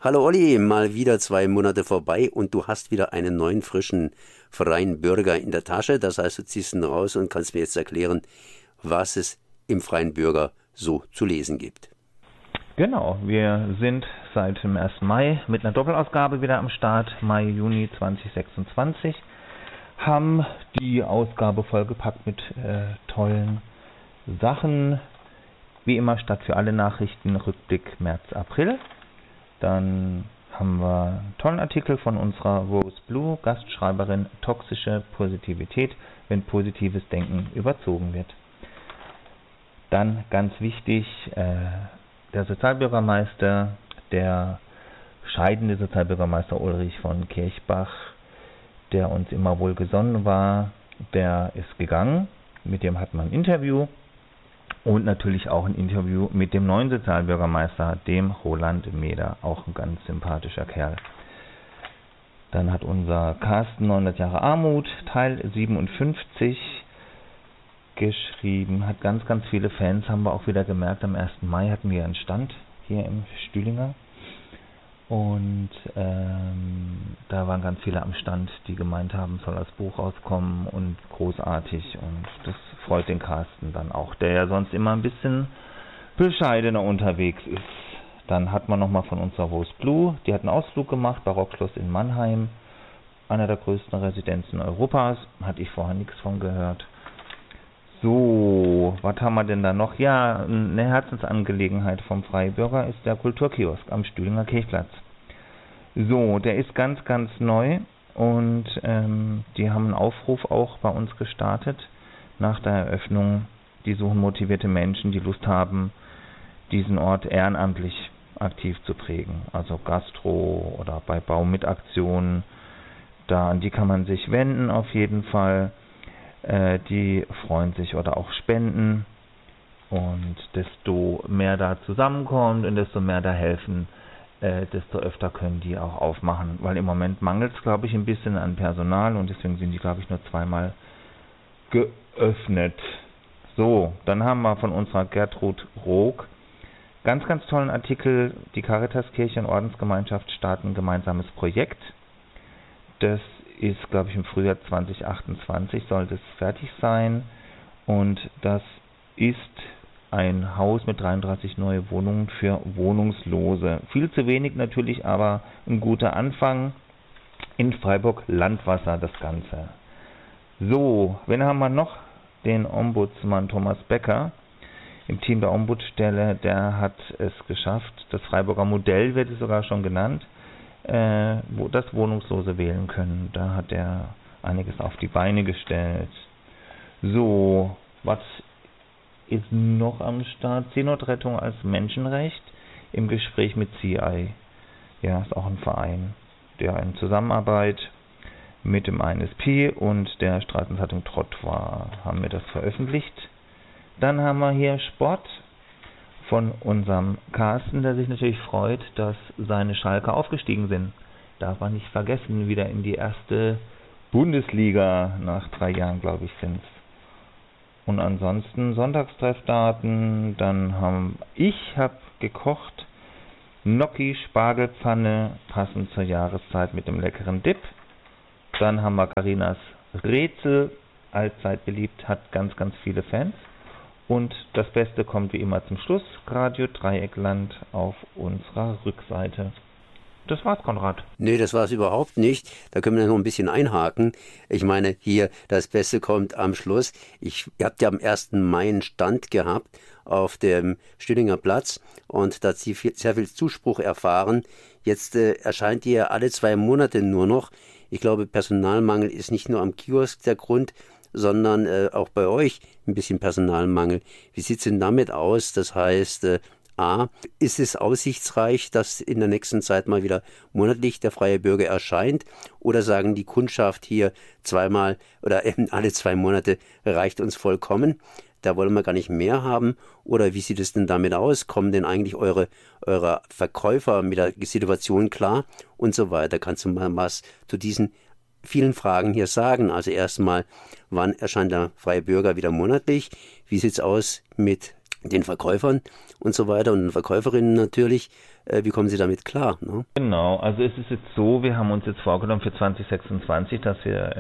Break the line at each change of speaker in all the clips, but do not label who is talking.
Hallo Olli, mal wieder 2 Monate vorbei und du hast wieder einen neuen, frischen, freien Bürger in der Tasche. Das heißt, du ziehst ihn raus und kannst mir jetzt erklären, was es im freien Bürger so zu lesen gibt.
Genau, wir sind seit dem 1. Mai mit einer Doppelausgabe wieder am Start, Mai, Juni 2026. Haben die Ausgabe vollgepackt mit tollen Sachen. Wie immer Stadt für alle Nachrichten, Rückblick März, April. Dann haben wir einen tollen Artikel von unserer Rose Blue, Gastschreiberin, toxische Positivität, wenn positives Denken überzogen wird. Dann ganz wichtig, der Sozialbürgermeister, der scheidende Sozialbürgermeister Ulrich von Kirchbach, der uns immer wohlgesonnen war, der ist gegangen. Mit dem hat man ein Interview. Und natürlich auch ein Interview mit dem neuen Sozialbürgermeister, dem Roland Meder, auch ein ganz sympathischer Kerl. Dann hat unser Carsten 900 Jahre Armut, Teil 57, geschrieben, hat ganz, ganz viele Fans, haben wir auch wieder gemerkt. Am 1. Mai hatten wir einen Stand hier im Stühlinger. Und da waren ganz viele am Stand, die gemeint haben, soll das Buch rauskommen und großartig. Und das freut den Carsten dann auch, der ja sonst immer ein bisschen bescheidener unterwegs ist. Dann hat man nochmal von unserer Rose Blue, die hat einen Ausflug gemacht, Barockschloss in Mannheim, einer der größten Residenzen Europas, hatte ich vorher nichts von gehört. So, was haben wir denn da noch? Ja, eine Herzensangelegenheit vom Freibürger ist der Kulturkiosk am Stühlinger Kirchplatz. So, der ist ganz, ganz neu und die haben einen Aufruf auch bei uns gestartet nach der Eröffnung. Die suchen motivierte Menschen, die Lust haben, diesen Ort ehrenamtlich aktiv zu prägen. Also Gastro oder bei Baumitaktionen, da an die kann man sich wenden auf jeden Fall. Die freuen sich oder auch spenden und desto mehr da zusammenkommt und desto mehr da helfen, desto öfter können die auch aufmachen, weil im Moment mangelt es, glaube ich, ein bisschen an Personal und deswegen sind die, glaube ich, nur 2-mal geöffnet. So, dann haben wir von unserer Gertrud Rook ganz, ganz tollen Artikel, die Caritas-Kirche und Ordensgemeinschaft starten ein gemeinsames Projekt. Das ist, glaube ich, im Frühjahr 2028 sollte es fertig sein und das ist ein Haus mit 33 neue Wohnungen für Wohnungslose. Viel zu wenig natürlich, aber ein guter Anfang. In Freiburg Landwasser das Ganze. So, wen haben wir noch? Den Ombudsmann Thomas Becker im Team der Ombudsstelle, der hat es geschafft. Das Freiburger Modell wird es sogar schon genannt, wo das Wohnungslose wählen können. Da hat er einiges auf die Beine gestellt. So, was ist noch am Start? Seenotrettung als Menschenrecht im Gespräch mit CI. Ja, ist auch ein Verein, der in Zusammenarbeit mit dem INSP und der Straßenzeitung Trott war, haben wir das veröffentlicht. Dann haben wir hier Sport von unserem Carsten, der sich natürlich freut, dass seine Schalker aufgestiegen sind. Darf man nicht vergessen, wieder in die erste Bundesliga nach 3 Jahren, glaube ich, sind es. Und ansonsten Sonntagstreffdaten, dann ich habe gekocht, Gnocchi, Spargelpfanne, passend zur Jahreszeit mit dem leckeren Dip. Dann haben wir Carinas Rätsel, allzeit beliebt, hat ganz, ganz viele Fans. Und das Beste kommt wie immer zum Schluss, Radio Dreieckland auf unserer Rückseite. Das war's, Konrad.
Nee, das war's überhaupt nicht. Da können wir noch ein bisschen einhaken. Ich meine, hier, das Beste kommt am Schluss. Ihr habt ja am 1. Mai einen Stand gehabt auf dem Stühlinger Platz und da hat sie sehr viel Zuspruch erfahren. Jetzt erscheint ihr alle 2 Monate nur noch. Ich glaube, Personalmangel ist nicht nur am Kiosk der Grund, sondern auch bei euch ein bisschen Personalmangel. Wie sieht es denn damit aus? Das heißt, A, ist es aussichtsreich, dass in der nächsten Zeit mal wieder monatlich der freie Bürger erscheint? Oder sagen die Kundschaft hier 2-mal oder eben alle 2 Monate reicht uns vollkommen? Da wollen wir gar nicht mehr haben. Oder wie sieht es denn damit aus? Kommen denn eigentlich eure Verkäufer mit der Situation klar? Und so weiter. Kannst du mal was zu diesen vielen Fragen hier sagen? Also erstmal, wann erscheint der freie Bürger wieder monatlich? Wie sieht's aus mit den Verkäufern und so weiter und den Verkäuferinnen natürlich. Wie kommen Sie damit klar? Ne?
Genau, also es ist jetzt so, wir haben uns jetzt vorgenommen für 2026, dass wir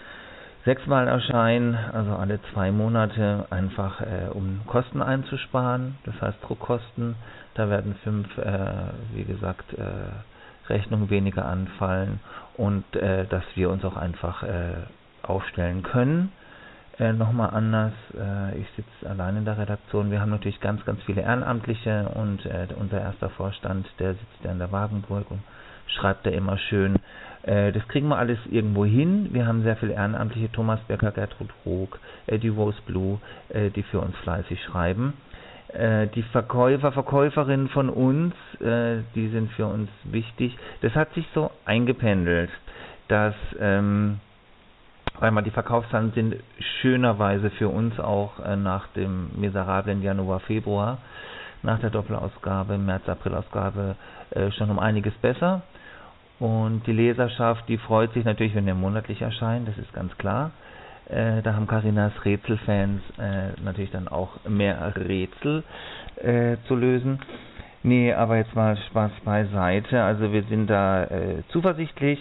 6-mal erscheinen, also alle 2 Monate, einfach um Kosten einzusparen, das heißt Druckkosten. Da werden 5, wie gesagt, Rechnungen weniger anfallen und dass wir uns auch einfach aufstellen können. Nochmal anders, ich sitze allein in der Redaktion, wir haben natürlich ganz, ganz viele Ehrenamtliche und unser erster Vorstand, der sitzt ja in der Wagenburg und schreibt da immer schön. Das kriegen wir alles irgendwo hin. Wir haben sehr viele Ehrenamtliche, Thomas Becker, Gertrud Rook, die Rose Blue, die für uns fleißig schreiben. Die Verkäuferinnen von uns, die sind für uns wichtig. Das hat sich so eingependelt, dass einmal die Verkaufszahlen sind schönerweise für uns auch nach dem miserablen Januar, Februar, nach der Doppelausgabe, März-April-Ausgabe schon um einiges besser. Und die Leserschaft, die freut sich natürlich, wenn wir monatlich erscheinen, das ist ganz klar. Da haben Carinas Rätselfans natürlich dann auch mehr Rätsel zu lösen. Nee, aber jetzt mal Spaß beiseite. Also wir sind da zuversichtlich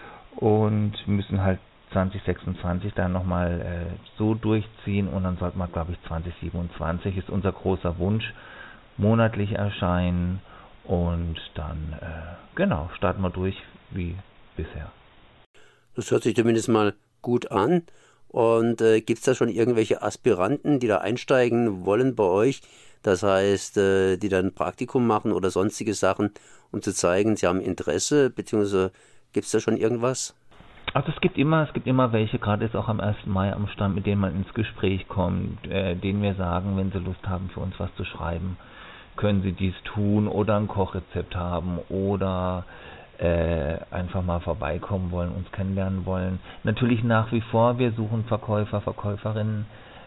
und müssen halt 2026 dann nochmal so durchziehen und dann sollte man, glaube ich, 2027 ist unser großer Wunsch, monatlich erscheinen und dann, genau, starten wir durch wie bisher.
Das hört sich zumindest mal gut an. Und gibt es da schon irgendwelche Aspiranten, die da einsteigen wollen bei euch? Das heißt, die dann ein Praktikum machen oder sonstige Sachen, um zu zeigen, sie haben Interesse, beziehungsweise gibt es da schon irgendwas?
Also es gibt immer welche, gerade jetzt auch am 1. Mai am Stand, mit denen man ins Gespräch kommt, denen wir sagen, wenn sie Lust haben, für uns was zu schreiben, können sie dies tun oder ein Kochrezept haben oder einfach mal vorbeikommen wollen, uns kennenlernen wollen. Natürlich nach wie vor, wir suchen Verkäufer, Verkäuferinnen,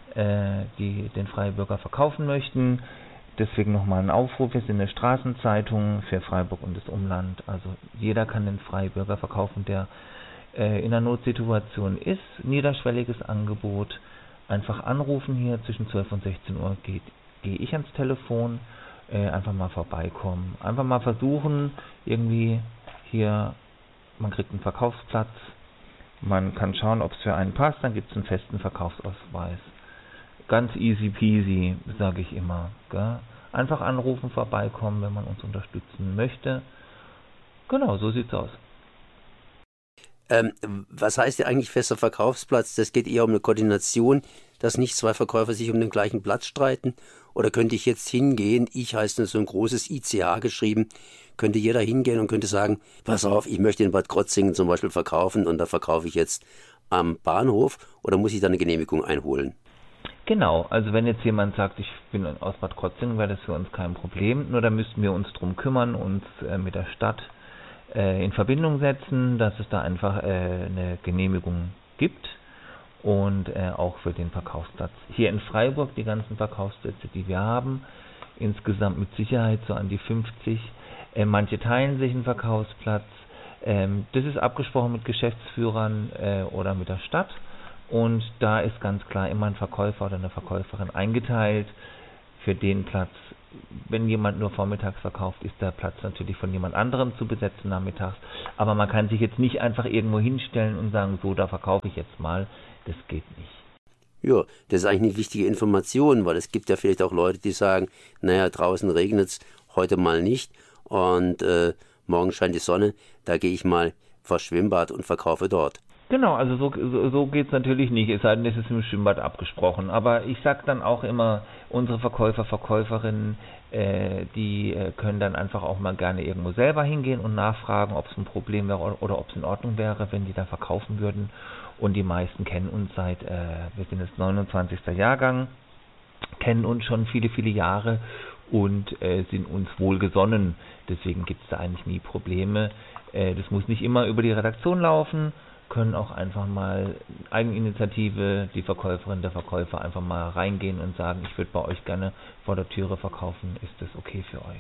die den Freiburger verkaufen möchten. Deswegen nochmal ein Aufruf, wir sind eine Straßenzeitung für Freiburg und das Umland. Also jeder kann den Freiburger verkaufen, der in einer Notsituation ist. Niederschwelliges Angebot. Einfach anrufen hier zwischen 12 und 16 Uhr gehe ich ans Telefon. Einfach mal vorbeikommen. Einfach mal versuchen, irgendwie hier, man kriegt einen Verkaufsplatz, man kann schauen, ob es für einen passt, dann gibt es einen festen Verkaufsausweis. Ganz easy peasy, sage ich immer. Gell? Einfach anrufen, vorbeikommen, wenn man uns unterstützen möchte. Genau, so sieht's aus.
Was heißt ja eigentlich fester Verkaufsplatz? Das geht eher um eine Koordination, dass nicht 2 Verkäufer sich um den gleichen Platz streiten. Oder könnte ich jetzt hingehen, ich heißt nur so ein großes ICA geschrieben, könnte jeder hingehen und könnte sagen, pass auf, ich möchte in Bad Krotzingen zum Beispiel verkaufen und da verkaufe ich jetzt am Bahnhof, oder muss ich da eine Genehmigung einholen?
Genau, also wenn jetzt jemand sagt, ich bin aus Bad Krotzingen, wäre das für uns kein Problem, nur da müssten wir uns drum kümmern, uns mit der Stadt in Verbindung setzen, dass es da einfach eine Genehmigung gibt und auch für den Verkaufsplatz. Hier in Freiburg, die ganzen Verkaufsplätze, die wir haben, insgesamt mit Sicherheit so an die 50. Manche teilen sich einen Verkaufsplatz. Das ist abgesprochen mit Geschäftsführern oder mit der Stadt und da ist ganz klar immer ein Verkäufer oder eine Verkäuferin eingeteilt für den Platz. Wenn jemand nur vormittags verkauft, ist der Platz natürlich von jemand anderem zu besetzen nachmittags. Aber man kann sich jetzt nicht einfach irgendwo hinstellen und sagen, so, da verkaufe ich jetzt mal. Das geht nicht.
Ja, das ist eigentlich eine wichtige Information, weil es gibt ja vielleicht auch Leute, die sagen, naja, draußen regnet es, heute mal nicht und morgen scheint die Sonne, da gehe ich mal vors Schwimmbad und verkaufe dort.
Genau, also so geht es natürlich nicht, es sei denn, es ist im Schwimmbad abgesprochen. Aber ich sage dann auch immer, unsere Verkäufer, Verkäuferinnen, die können dann einfach auch mal gerne irgendwo selber hingehen und nachfragen, ob es ein Problem wäre oder ob es in Ordnung wäre, wenn die da verkaufen würden. Und die meisten kennen uns seit, wir sind jetzt 29. Jahrgang, kennen uns schon viele, viele Jahre und sind uns wohlgesonnen. Deswegen gibt es da eigentlich nie Probleme. Das muss nicht immer über die Redaktion laufen, können auch einfach mal Eigeninitiative, die Verkäuferin, der Verkäufer einfach mal reingehen und sagen, ich würde bei euch gerne vor der Türe verkaufen, ist das okay für euch?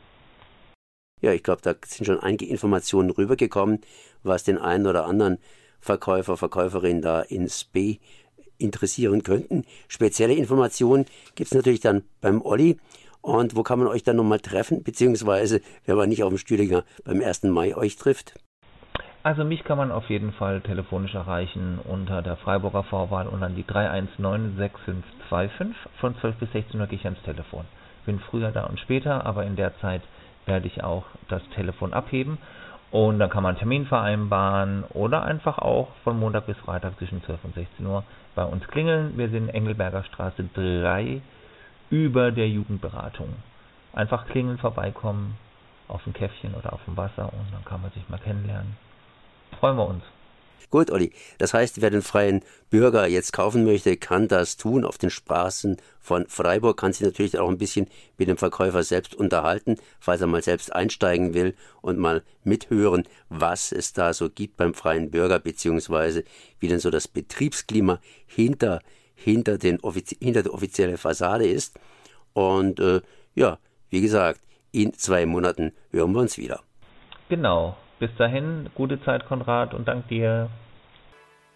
Ja, ich glaube, da sind schon einige Informationen rübergekommen, was den einen oder anderen Verkäufer, Verkäuferin da ins B interessieren könnten. Spezielle Informationen gibt es natürlich dann beim Olli. Und wo kann man euch dann nochmal treffen, beziehungsweise, wenn man nicht auf dem Stühlinger beim 1. Mai euch trifft?
Also mich kann man auf jeden Fall telefonisch erreichen unter der Freiburger Vorwahl und dann die 3196525. Von 12 bis 16 Uhr gehe ich ans Telefon. Bin früher da und später, aber in der Zeit werde ich auch das Telefon abheben. Und dann kann man einen Termin vereinbaren oder einfach auch von Montag bis Freitag zwischen 12 und 16 Uhr bei uns klingeln. Wir sind Engelberger Straße 3 über der Jugendberatung. Einfach klingeln, vorbeikommen, auf ein Käffchen oder auf dem Wasser und dann kann man sich mal kennenlernen. Freuen wir uns.
Gut, Olli. Das heißt, wer den freien Bürger jetzt kaufen möchte, kann das tun auf den Straßen von Freiburg, kann sich natürlich auch ein bisschen mit dem Verkäufer selbst unterhalten, falls er mal selbst einsteigen will und mal mithören, was es da so gibt beim freien Bürger, beziehungsweise wie denn so das Betriebsklima hinter der offiziellen Fassade ist. Und wie gesagt, in 2 Monaten hören wir uns wieder.
Genau. Bis dahin, gute Zeit, Konrad, und dank dir.